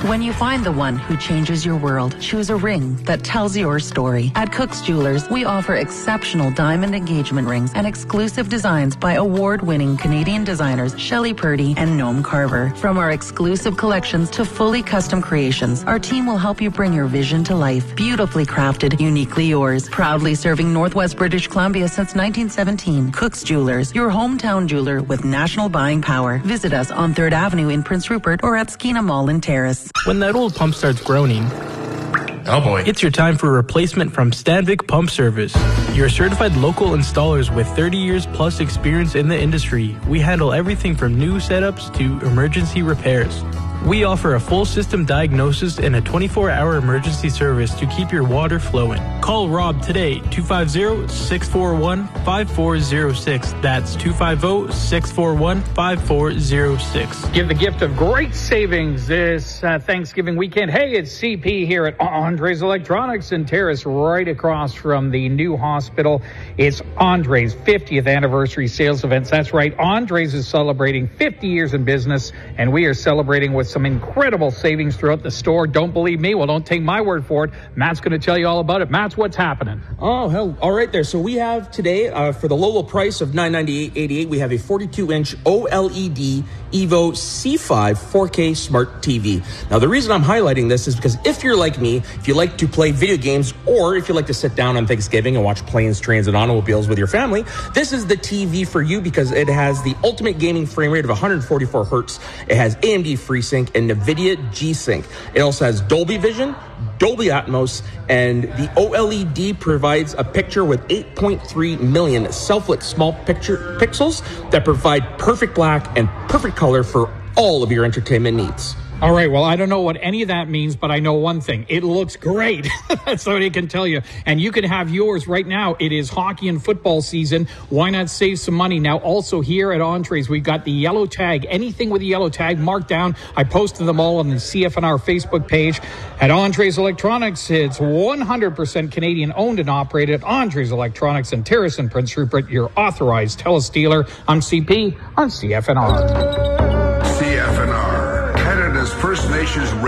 When you find the one who changes your world, choose a ring that tells your story. At Cook's Jewelers, we offer exceptional diamond engagement rings and exclusive designs by award-winning Canadian designers Shelley Purdy and Noam Carver. From our exclusive collections to fully custom creations, our team will help you bring your vision to life. Beautifully crafted, uniquely yours. Proudly serving Northwest British Columbia since 1917. Cook's Jewelers, your hometown jeweler with national buying power. Visit us on 3rd Avenue in Prince Rupert or at Skeena Mall in Terrace. When that old pump starts groaning, oh boy, it's your time for a replacement from Stanvik Pump Service. Your certified local installers with 30 years plus experience in the industry. We handle everything from new setups to emergency repairs. We offer a full system diagnosis and a 24-hour emergency service to keep your water flowing. Call Rob today, 250-641-5406. That's 250-641-5406. Give the gift of great savings this Thanksgiving weekend. Hey, it's CP here at Andre's Electronics in Terrace, right across from the new hospital. It's Andre's 50th anniversary sales events. That's right, Andre's is celebrating 50 years in business, and we are celebrating with some incredible savings throughout the store. Don't believe me? Well, don't take my word for it. Matt's going to tell you all about it. Matt's, what's happening? Oh, hell, all right there. So we have today, for the low price of $998.88, we have a 42-inch OLED Evo C5 4K Smart TV. Now, the reason I'm highlighting this is because if you're like me, if you like to play video games, or if you like to sit down on Thanksgiving and watch planes, trains, and automobiles with your family, this is the TV for you because it has the ultimate gaming frame rate of 144 hertz. It has AMD FreeSync and NVIDIA G-Sync. It also has Dolby Vision, Dolby Atmos, and the OLED provides a picture with 8.3 million self-lit small pixels that provide perfect black and perfect color for all of your entertainment needs. All right, well, I don't know what any of that means, but I know one thing. It looks great. That's what I can tell you. And you can have yours right now. It is hockey and football season. Why not save some money? Now, also here at Entrees, we've got the yellow tag. Anything with a yellow tag marked down. I posted them all on the CFNR Facebook page. At Entrees Electronics, it's 100% Canadian owned and operated. Entrees Electronics in Terrace and Prince Rupert, your authorized TELUS dealer. I'm CP on CFNR. CFNR, Canada's First Nations